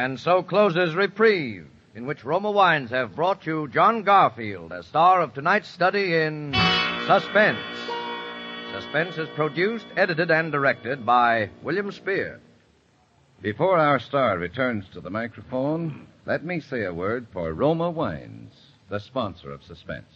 And so closes Reprieve, in which Roma Wines have brought you John Garfield, as star of tonight's study in Suspense. Suspense is produced, edited, and directed by William Spear. Before our star returns to the microphone, let me say a word for Roma Wines, the sponsor of Suspense.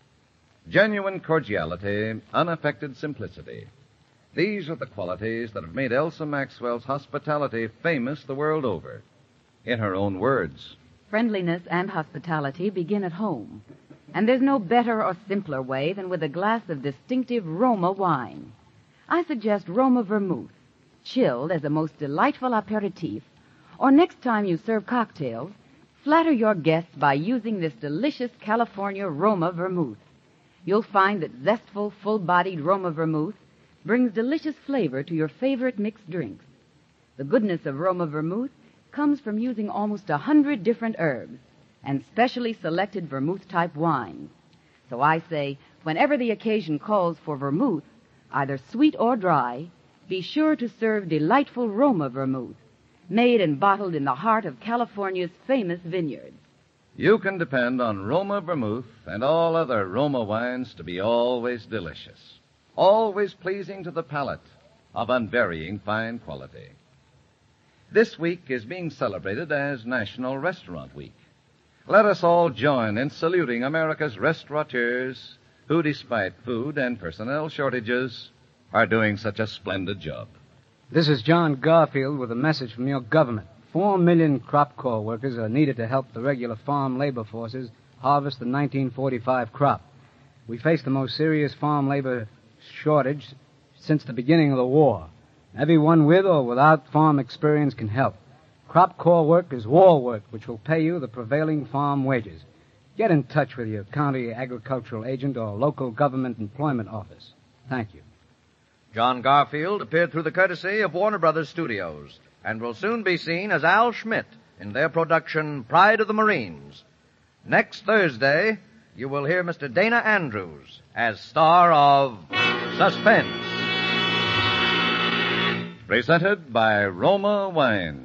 Genuine cordiality, unaffected simplicity. These are the qualities that have made Elsa Maxwell's hospitality famous the world over. In her own words, friendliness and hospitality begin at home. And there's no better or simpler way than with a glass of distinctive Roma wine. I suggest Roma Vermouth, chilled as a most delightful aperitif, or next time you serve cocktails, flatter your guests by using this delicious California Roma Vermouth. You'll find that zestful, full-bodied Roma Vermouth brings delicious flavor to your favorite mixed drinks. The goodness of Roma Vermouth comes from using almost 100 different herbs and specially selected vermouth-type wines. So I say, whenever the occasion calls for vermouth, either sweet or dry, be sure to serve delightful Roma Vermouth, made and bottled in the heart of California's famous vineyards. you can depend on Roma Vermouth and all other Roma wines to be always delicious, always pleasing to the palate, of unvarying fine quality. This week is being celebrated as National Restaurant Week. Let us all join in saluting America's restaurateurs who, despite food and personnel shortages, are doing such a splendid job. This is John Garfield with a message from your government. 4 million crop corps workers are needed to help the regular farm labor forces harvest the 1945 crop. We face the most serious farm labor shortage since the beginning of the war. Everyone with or without farm experience can help. Crop corps work is war work, which will pay you the prevailing farm wages. Get in touch with your county agricultural agent or local government employment office. Thank you. John Garfield appeared through the courtesy of Warner Brothers Studios and will soon be seen as Al Schmidt in their production Pride of the Marines. Next Thursday, you will hear Mr. Dana Andrews as star of Suspense. Presented by Roma Wines.